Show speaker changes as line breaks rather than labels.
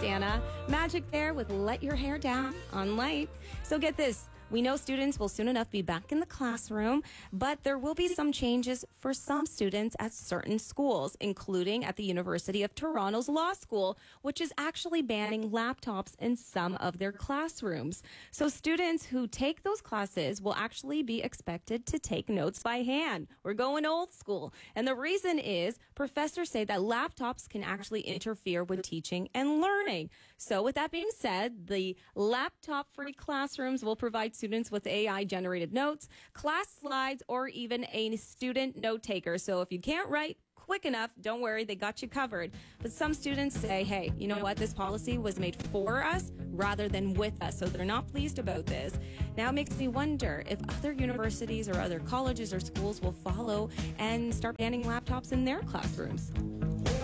Anna. Magic there with Let Your Hair Down on Light. So get this. We know students will soon enough be back in the classroom, but there will be some changes for some students at certain schools, including at the University of Toronto's Law School, which is actually banning laptops in some of their classrooms. So students who take those classes will actually be expected to take notes by hand. We're going old school. And the reason is professors say that laptops can actually interfere with teaching and learning. So with that being said, the laptop-free classrooms will provide students with AI-generated notes, class slides, or even a student note taker. So if you can't write quick enough, don't worry, they got you covered. But some students say, hey, you know what? This policy was made for us rather than with us. So they're not pleased about this. Now it makes me wonder if other universities or other colleges or schools will follow and start banning laptops in their classrooms.